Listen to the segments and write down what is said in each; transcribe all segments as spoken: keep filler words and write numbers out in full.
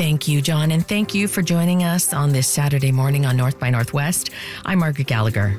Thank you, John, and thank you for joining us on this Saturday morning on North by Northwest. I'm Margaret Gallagher.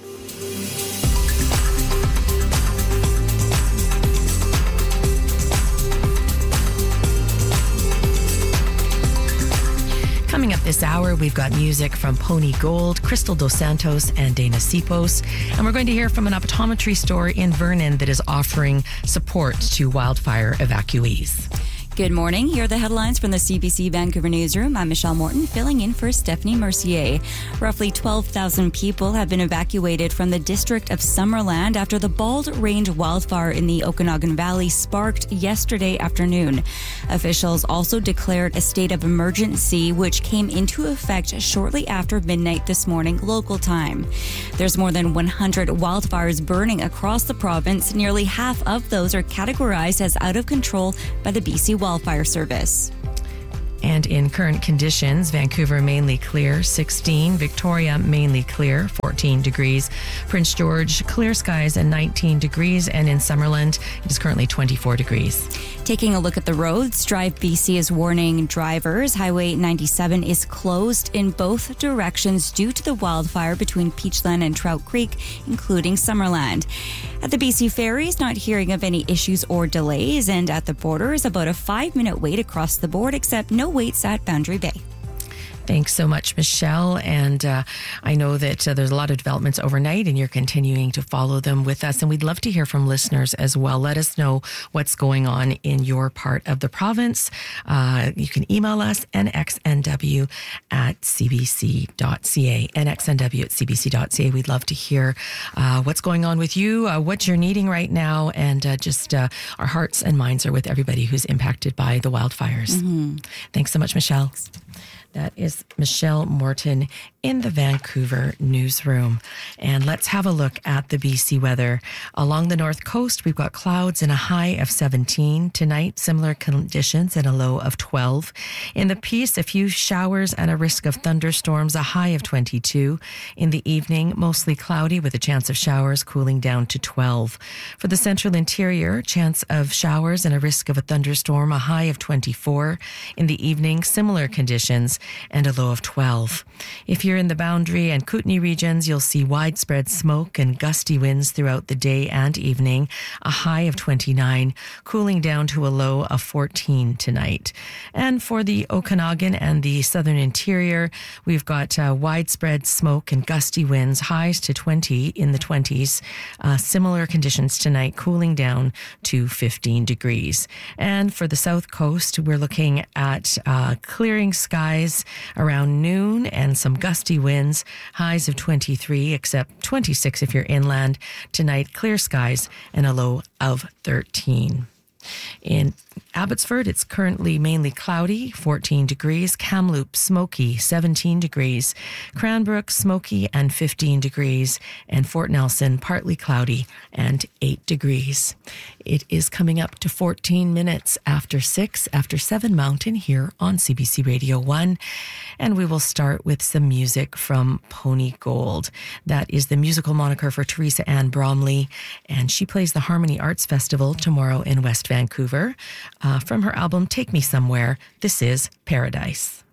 Coming up this hour, we've got music from Pony Gold, Crystal Dos Santos, and Dana Sipos. And we're going to hear from an optometry store in Vernon that is offering support to wildfire evacuees. Good morning. Here are the headlines from the C B C Vancouver Newsroom. I'm Michelle Morton, filling in for Stephanie Mercier. Roughly twelve thousand people have been evacuated from the district of Summerland after the Bald Range wildfire in the Okanagan Valley sparked yesterday afternoon. Officials also declared a state of emergency, which came into effect shortly after midnight this morning, local time. There's more than one hundred wildfires burning across the province. Nearly half of those are categorized as out of control by the B C Wildfire Service. And in current conditions, Vancouver mainly clear, sixteen. Victoria mainly clear, fourteen degrees. Prince George, clear skies and nineteen degrees. And in Summerland, it is currently twenty-four degrees. Taking a look at the roads, Drive B C is warning drivers Highway ninety-seven is closed in both directions due to the wildfire between Peachland and Trout Creek, including Summerland. At the B C Ferries, not hearing of any issues or delays, and at the border is about a five-minute wait across the board, except no waits at Boundary Bay. Thanks so much, Michelle. And uh, I know that uh, there's a lot of developments overnight and you're continuing to follow them with us. And we'd love to hear from listeners as well. Let us know what's going on in your part of the province. Uh, you can email us, n x n w at c b c dot c a, n x n w at c b c dot c a. We'd love to hear uh, what's going on with you, uh, what you're needing right now, and uh, just uh, our hearts and minds are with everybody who's impacted by the wildfires. Mm-hmm. Thanks so much, Michelle. That is Michelle Morton in the Vancouver newsroom. And let's have a look at the B C weather. Along the north coast, we've got clouds and a high of seventeen. Tonight, similar conditions and a low of twelve. In the Peace, a few showers and a risk of thunderstorms, a high of twenty-two. In the evening, mostly cloudy with a chance of showers, cooling down to twelve. For the central interior, chance of showers and a risk of a thunderstorm, a high of twenty-four. In the evening, similar conditions and a low of twelve. If you're in the Boundary and Kootenay regions, you'll see widespread smoke and gusty winds throughout the day and evening, a high of twenty-nine, cooling down to a low of fourteen tonight. And for the Okanagan and the southern interior, we've got uh, widespread smoke and gusty winds, highs to twenty in the twenties. Uh, similar conditions tonight, cooling down to fifteen degrees. And for the south coast, we're looking at uh, clearing skies around noon and some gusty winds, highs of twenty-three, except twenty-six if you're inland. Tonight, clear skies and a low of thirteen. In Abbotsford, it's currently mainly cloudy, fourteen degrees. Kamloops, smoky, seventeen degrees. Cranbrook, smoky and fifteen degrees. And Fort Nelson, partly cloudy and eight degrees. It is coming up to fourteen minutes after six, after seven Mountain here on C B C Radio one. And we will start with some music from Pony Gold. That is the musical moniker for Teresa Ann Bromley. And she plays the Harmony Arts Festival tomorrow in West Vancouver. Uh, from her album Take Me Somewhere, this is Paradise.